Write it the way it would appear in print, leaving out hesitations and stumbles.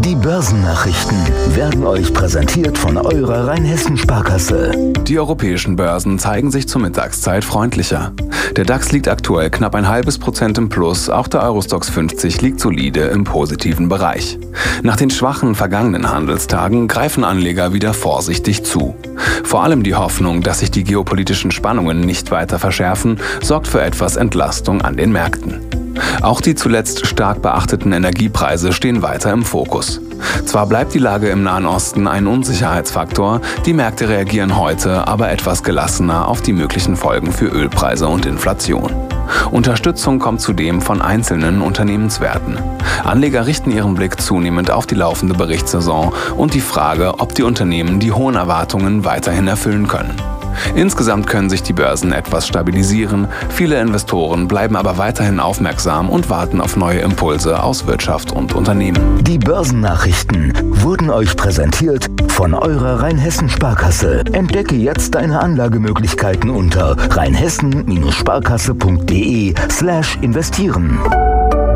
Die Börsennachrichten werden euch präsentiert von eurer Rheinhessen-Sparkasse. Die europäischen Börsen zeigen sich zur Mittagszeit freundlicher. Der DAX liegt aktuell knapp 0,5% im Plus, auch der Eurostoxx 50 liegt solide im positiven Bereich. Nach den schwachen vergangenen Handelstagen greifen Anleger wieder vorsichtig zu. Vor allem die Hoffnung, dass sich die geopolitischen Spannungen nicht weiter verschärfen, sorgt für etwas Entlastung an den Märkten. Auch die zuletzt stark beachteten Energiepreise stehen weiter im Fokus. Zwar bleibt die Lage im Nahen Osten ein Unsicherheitsfaktor, die Märkte reagieren heute aber etwas gelassener auf die möglichen Folgen für Ölpreise und Inflation. Unterstützung kommt zudem von einzelnen Unternehmenswerten. Anleger richten ihren Blick zunehmend auf die laufende Berichtssaison und die Frage, ob die Unternehmen die hohen Erwartungen weiterhin erfüllen können. Insgesamt können sich die Börsen etwas stabilisieren, viele Investoren bleiben aber weiterhin aufmerksam und warten auf neue Impulse aus Wirtschaft und Unternehmen. Die Börsennachrichten wurden euch präsentiert von eurer Rheinhessen-Sparkasse. Entdecke jetzt deine Anlagemöglichkeiten unter rheinhessen-sparkasse.de/investieren.